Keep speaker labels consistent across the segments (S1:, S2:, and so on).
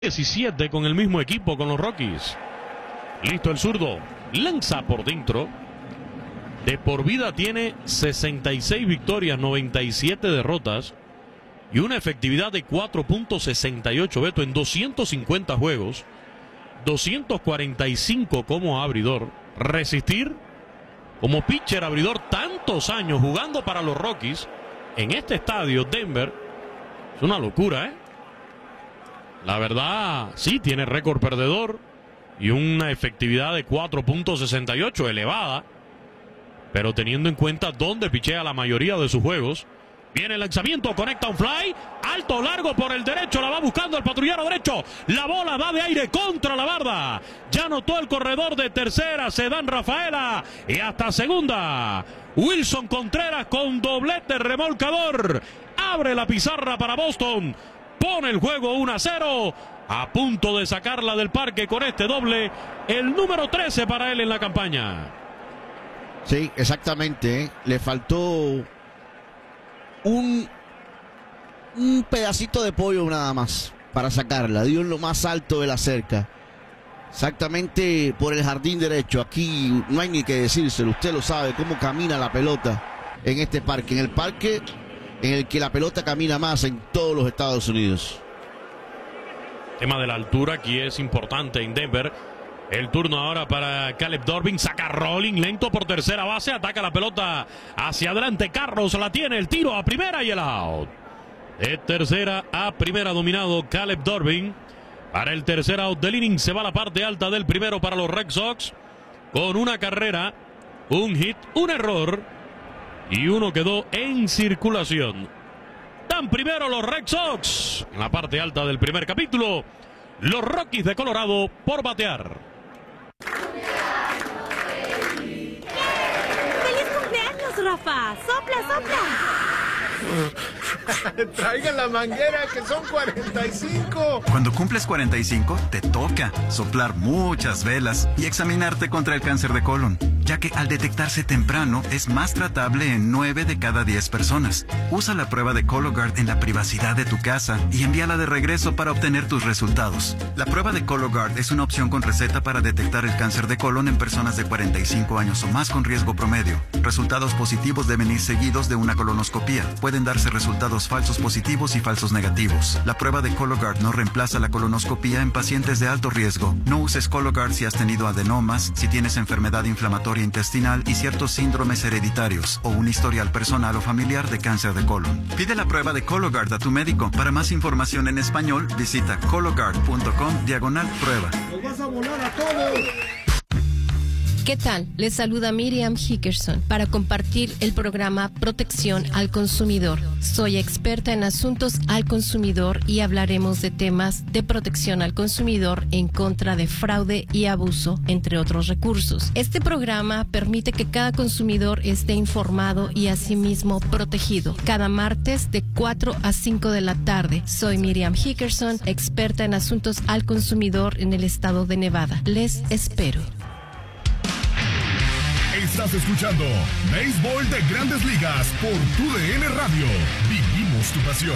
S1: 17 con el mismo equipo, con los Rockies. Listo el zurdo, lanza por dentro. De por vida tiene 66 victorias, 97 derrotas y una efectividad de 4.68, Beto, en 250 juegos, 245 como abridor. Resistir como pitcher abridor tantos años jugando para los Rockies en este estadio, Denver, es una locura, ¿eh? La verdad, sí, tiene récord perdedor y una efectividad de 4.68, elevada. Pero teniendo en cuenta dónde pichea la mayoría de sus juegos. Viene el lanzamiento, conecta un fly. Alto, largo por el derecho, la va buscando el patrullero derecho. La bola va de aire contra la barda. Ya anotó el corredor de tercera, se dan Rafaela. Y hasta segunda. Wilson Contreras con doblete remolcador. Abre la pizarra para Boston. Pone el juego 1-0. A punto de sacarla del parque con este doble. El número 13 para él en la campaña.
S2: Sí, exactamente. Le faltó un pedacito de pollo nada más para sacarla. Dio en lo más alto de la cerca. Exactamente por el jardín derecho. Aquí no hay ni que decírselo. Usted lo sabe cómo camina la pelota en este parque. En el parque en el que la pelota camina más en todos los Estados Unidos.
S1: El tema de la altura aquí es importante en Denver. El turno ahora para Caleb Dorbin. Saca rolling lento por tercera base. Ataca la pelota hacia adelante. Carlos la tiene. El tiro a primera y el out. De tercera a primera dominado Caleb Dorbin. Para el tercer out del inning se va a la parte alta del primero para los Red Sox. Con una carrera, un hit, un error. Y uno quedó en circulación. Dan primero los Red Sox. En la parte alta del primer capítulo. Los Rockies de Colorado por batear.
S3: ¡Feliz cumpleaños, Rafa! ¡Sopla, sopla!
S4: Traigan la manguera, que son 45.
S5: Cuando cumples 45, te toca soplar muchas velas y examinarte contra el cáncer de colon, ya que al detectarse temprano es más tratable en 9 de cada 10 personas. Usa la prueba de Cologuard en la privacidad de tu casa y envíala de regreso para obtener tus resultados. La prueba de Cologuard es una opción con receta para detectar el cáncer de colon en personas de 45 años o más con riesgo promedio. Resultados positivos deben ir seguidos de una colonoscopía. Pueden darse resultados falsos positivos y falsos negativos. La prueba de Cologuard no reemplaza la colonoscopía en pacientes de alto riesgo. No uses Cologuard si has tenido adenomas, si tienes enfermedad inflamatoria intestinal y ciertos síndromes hereditarios o un historial personal o familiar de cáncer de colon. Pide la prueba de Cologuard a tu médico. Para más información en español, visita cologuard.com/prueba.
S4: ¡Nos vas a volar a todos!
S6: ¿Qué tal? Les saluda Miriam Hickerson para compartir el programa Protección al Consumidor. Soy experta en asuntos al consumidor y hablaremos de temas de protección al consumidor en contra de fraude y abuso, entre otros recursos. Este programa permite que cada consumidor esté informado y asimismo protegido. Cada martes de 4 a 5 de la tarde. Soy Miriam Hickerson, experta en asuntos al consumidor en el estado de Nevada. Les espero.
S7: Estás escuchando Béisbol de Grandes Ligas por TUDN Radio. Vivimos tu pasión.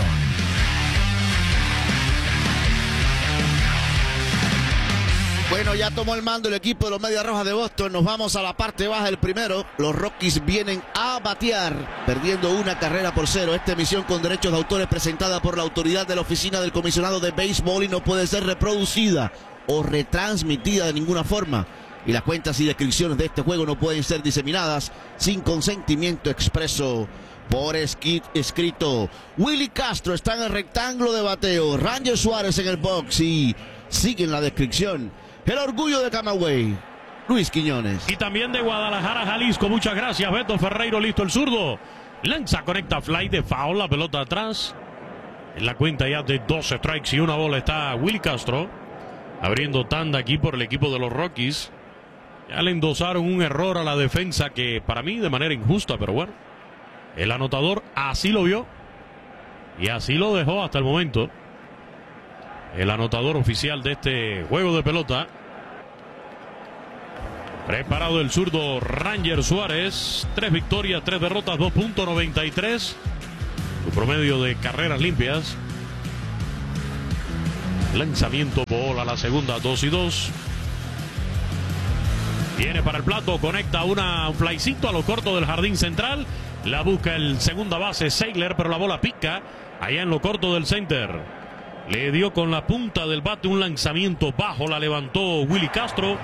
S2: Bueno, ya tomó el mando el equipo de los Medias Rojas de Boston. Nos vamos a la parte baja del primero. Los Rockies vienen a batear, perdiendo 1-0. Esta emisión con derechos de autor es presentada por la autoridad de la Oficina del Comisionado de Béisbol y no puede ser reproducida o retransmitida de ninguna forma. Y las cuentas y descripciones de este juego no pueden ser diseminadas sin consentimiento expreso por escrito. Willy Castro está en el rectángulo de bateo. Ranger Suárez en el box y sigue en la descripción el orgullo de Camagüey, Luis Quiñones.
S1: Y también de Guadalajara, Jalisco. Muchas gracias, Beto Ferreiro. Listo el zurdo. Lanza, conecta fly de foul. La pelota atrás. En la cuenta ya de 2 strikes y una bola está Willy Castro. Abriendo tanda aquí por el equipo de los Rockies. Ya le endosaron un error a la defensa que para mí de manera injusta, pero bueno. El anotador así lo vio y así lo dejó hasta el momento. El anotador oficial de este juego de pelota. Preparado el zurdo Ranger Suárez. 3 victorias, 3 derrotas, 2.93. Su promedio de carreras limpias. Lanzamiento, bola a la segunda, 2-2. Viene para el plato, conecta un flycito a lo corto del jardín central. La busca el segunda base Seigler, pero la bola pica allá en lo corto del center. Le dio con la punta del bate un lanzamiento bajo, la levantó Willy Castro.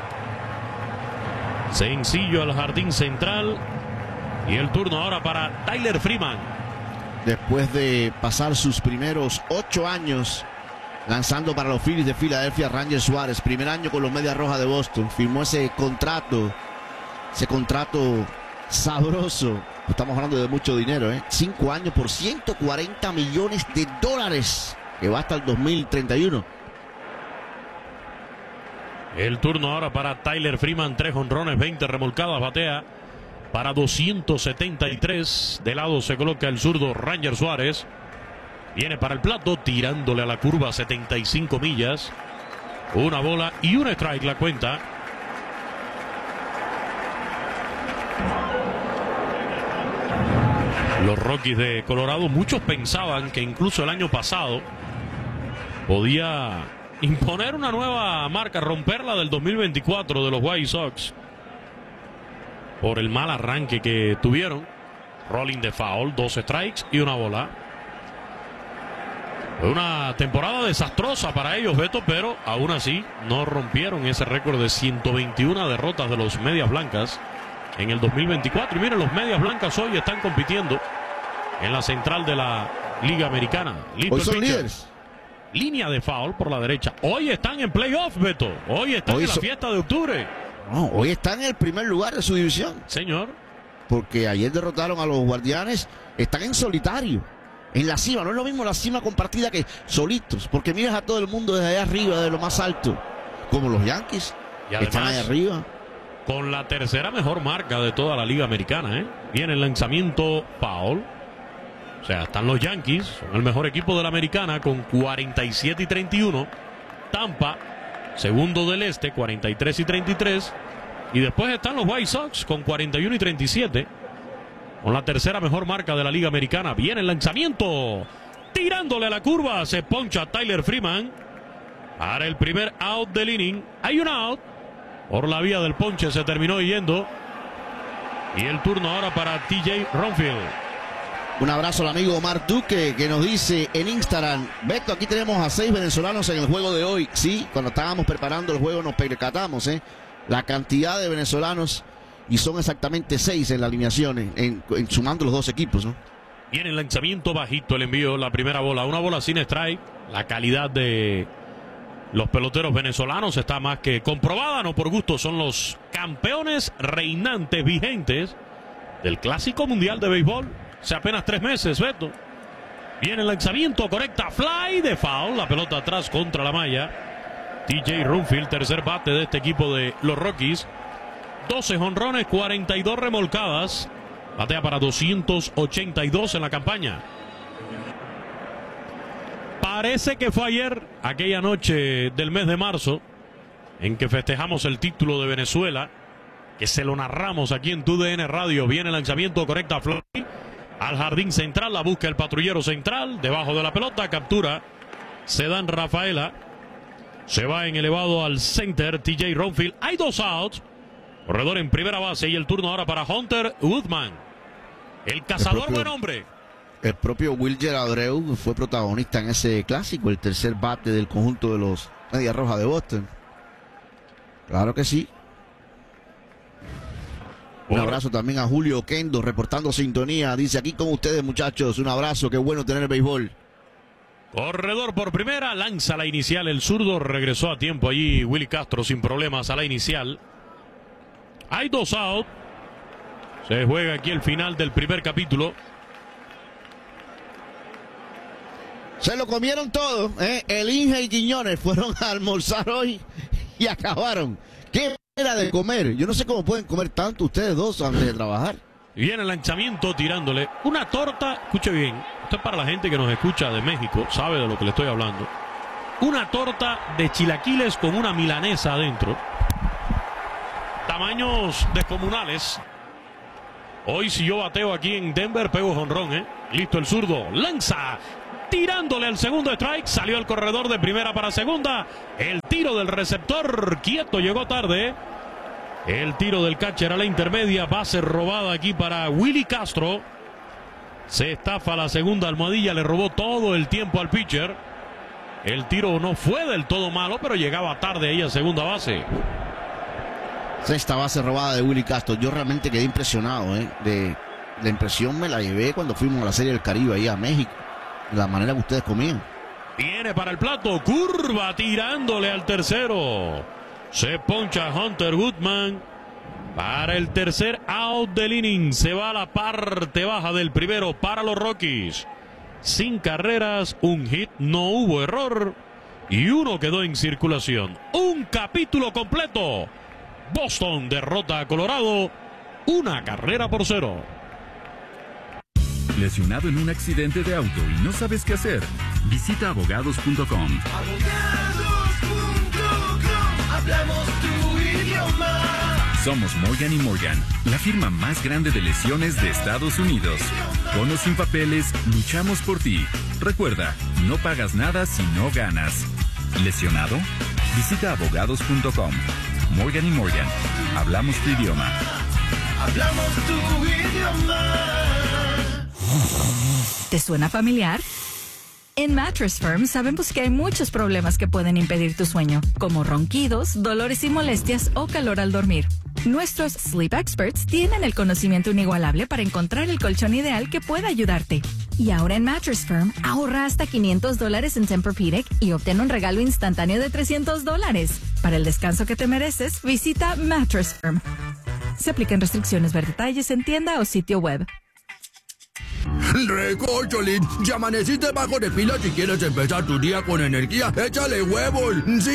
S1: Sencillo al jardín central. Y el turno ahora para Tyler Freeman.
S2: Después de pasar sus primeros 8 años lanzando para los Phillies de Filadelfia, Ranger Suárez, primer año con los Medias Rojas de Boston, firmó ese contrato sabroso. Estamos hablando de mucho dinero, 5 años por $140 millones, que va hasta el 2031.
S1: El turno ahora para Tyler Freeman, 3 jonrones, 20 remolcadas, batea para 273. De lado se coloca el zurdo Ranger Suárez. Viene para el plato, tirándole a la curva 75 millas. Una bola y un strike la cuenta. Los Rockies de Colorado, muchos pensaban que incluso el año pasado podía imponer una nueva marca, romper la del 2024 de los White Sox por el mal arranque que tuvieron. Rolling de foul, 2 strikes y una bola. Fue una temporada desastrosa para ellos, Beto, pero aún así no rompieron ese récord de 121 derrotas de los Medias Blancas en el 2024. Y miren, los Medias Blancas hoy están compitiendo en la central de la Liga Americana. Listo,
S2: hoy son líderes.
S1: Línea de foul por la derecha. Hoy están en playoff, Beto. Hoy están en la fiesta de octubre.
S2: No, hoy están en el primer lugar de su división.
S1: Señor.
S2: Porque ayer derrotaron a los Guardianes. Están en solitario, en la cima. No es lo mismo la cima compartida que solitos. Porque miras a todo el mundo desde allá arriba, de lo más alto. Como los Yankees.
S1: Y además,
S2: están ahí arriba.
S1: Con la tercera mejor marca de toda la Liga Americana, Viene el lanzamiento foul. O sea, están los Yankees, son el mejor equipo de la Americana con 47-31. Tampa, segundo del este, 43-33. Y después están los White Sox con 41-37. Con la tercera mejor marca de la Liga Americana. Viene el lanzamiento. Tirándole a la curva. Se poncha Tyler Freeman. Para el primer out del inning. Hay un out. Por la vía del ponche se terminó yendo. Y el turno ahora para TJ Ronfield.
S2: Un abrazo al amigo Omar Duque, que nos dice en Instagram: Beto, aquí tenemos a 6 venezolanos en el juego de hoy. Sí, cuando estábamos preparando el juego nos percatamos, la cantidad de venezolanos, y son exactamente 6 en la alineación, sumando los 2 equipos, ¿no?
S1: Viene el lanzamiento bajito, el envío, la primera bola, una bola sin strike. La calidad de los peloteros venezolanos está más que comprobada, no por gusto, son los campeones reinantes vigentes del Clásico Mundial de Béisbol. Hace apenas 3 meses, Beto. Viene el lanzamiento, conecta fly de foul, la pelota atrás contra la malla. TJ Ronfield, tercer bate de este equipo de los Rockies. 12 jonrones, 42 remolcadas. Batea para 282 en la campaña. Parece que fue ayer, aquella noche del mes de marzo, en que festejamos el título de Venezuela, que se lo narramos aquí en TUDN Radio. Viene el lanzamiento, correcta fly al jardín central, la busca el patrullero central, debajo de la pelota, captura Sedan Rafaela, se va en elevado al center TJ Ronfield. Hay 2 outs, corredor en primera base, y el turno ahora para Hunter Woodman, el cazador, buen hombre.
S2: El propio Wilyer Abreu fue protagonista en ese clásico, el tercer bate del conjunto de los Medias Rojas de Boston. Claro que sí. Un abrazo también a Julio Kendo, reportando sintonía. Dice: aquí con ustedes, muchachos. Un abrazo, qué bueno tener el béisbol.
S1: Corredor por primera, lanza la inicial. El zurdo regresó a tiempo allí. Willy Castro sin problemas a la inicial. Hay 2 out. Se juega aquí el final del primer capítulo.
S2: Se lo comieron todo, El Inge y Quiñones fueron a almorzar hoy y acabaron. ¿Qué manera de comer? Yo no sé cómo pueden comer tanto ustedes dos antes de trabajar.
S1: Y viene el lanzamiento tirándole una torta. Escuche bien, esto es para la gente que nos escucha de México, sabe de lo que le estoy hablando. Una torta de chilaquiles con una milanesa adentro. Tamaños descomunales. Hoy, si yo bateo aquí en Denver, pego jonrón, Listo el zurdo, lanza. tirándole al segundo strike, salió el corredor de primera para segunda, el tiro del receptor quieto llegó tarde, el tiro del catcher a la intermedia, base robada aquí para Willy Castro, se estafa la segunda almohadilla, le robó todo el tiempo al pitcher, el tiro no fue del todo malo, pero llegaba tarde ahí a segunda base.
S2: Sexta base robada de Willy Castro. Yo realmente quedé impresionado, de la impresión me la llevé cuando fuimos a la Serie del Caribe ahí a México, la manera que ustedes comían.
S1: Viene para el plato, curva tirándole al tercero, se poncha Hunter Goodman para el tercer out del inning, se va a la parte baja del primero para los Rockies, sin carreras, un hit, no hubo error y uno quedó en circulación. Un capítulo completo. Boston derrota a Colorado 1-0.
S8: ¿Lesionado en un accidente de auto y no sabes qué hacer? Visita abogados.com.
S9: Hablamos tu idioma.
S8: Somos Morgan & Morgan, la firma más grande de lesiones de Estados Unidos. Con o sin papeles, luchamos por ti. Recuerda, no pagas nada si no ganas. ¿Lesionado? Visita abogados.com. Morgan & Morgan. Hablamos tu idioma.
S9: Hablamos tu idioma.
S10: ¿Te suena familiar? En Mattress Firm sabemos que hay muchos problemas que pueden impedir tu sueño, como ronquidos, dolores y molestias o calor al dormir. Nuestros Sleep Experts tienen el conocimiento inigualable para encontrar el colchón ideal que pueda ayudarte. Y ahora en Mattress Firm, ahorra hasta $500 en Tempur-Pedic y obtén un regalo instantáneo de $300. Para el descanso que te mereces, visita Mattress Firm. Se aplican restricciones, ver detalles en tienda o sitio web.
S11: Recórcholis, ya amaneciste bajo de pilas y quieres empezar tu día con energía, échale huevos.